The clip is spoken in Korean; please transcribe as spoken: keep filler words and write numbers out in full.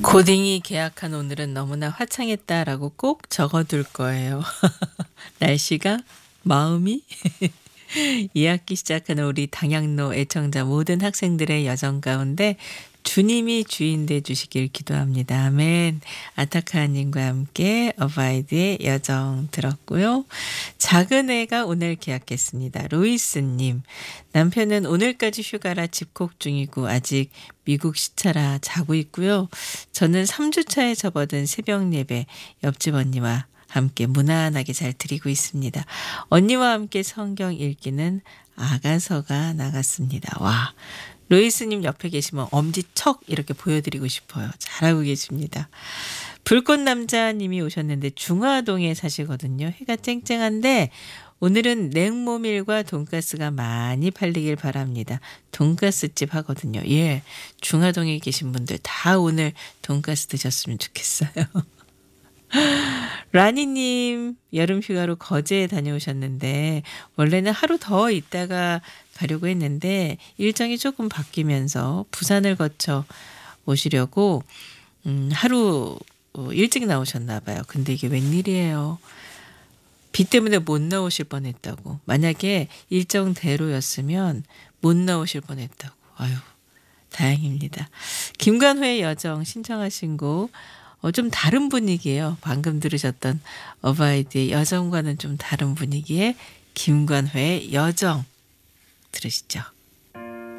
고딩이 계약한 오늘은 너무나 화창했다라고 꼭 적어둘 거예요. 날씨가, 마음이. 이 학기 시작하는 우리 당양로 애청자 모든 학생들의 여정 가운데 주님이 주인 돼 주시길 기도합니다. 아멘. 아타카님과 함께 어바이드의 여정 들었고요. 작은 애가 오늘 계약했습니다. 로이스님. 남편은 오늘까지 휴가라 집콕 중이고 아직 미국 시차라 자고 있고요. 저는 삼 주차에 접어든 새벽 예배 옆집 언니와 함께 무난하게 잘 드리고 있습니다. 언니와 함께 성경 읽기는 아가서가 나갔습니다. 와, 로이스님 옆에 계시면 엄지척 이렇게 보여드리고 싶어요. 잘하고 계십니다. 불꽃남자님이 오셨는데 중화동에 사시거든요. 해가 쨍쨍한데 오늘은 냉모밀과 돈가스가 많이 팔리길 바랍니다. 돈가스집 하거든요. 예, 중화동에 계신 분들 다 오늘 돈가스 드셨으면 좋겠어요. 라니님 여름 휴가로 거제에 다녀오셨는데 원래는 하루 더 있다가 가려고 했는데 일정이 조금 바뀌면서 부산을 거쳐 오시려고 음, 하루 일찍 나오셨나 봐요. 근데 이게 웬일이에요. 비 때문에 못 나오실 뻔했다고. 만약에 일정대로였으면 못 나오실 뻔했다고. 아유, 다행입니다. 김관호의 여정 신청하신 곡 어, 좀 다른 분위기예요. 방금 들으셨던 어바이드의 여정과는 좀 다른 분위기의 김관회의 여정 들으시죠.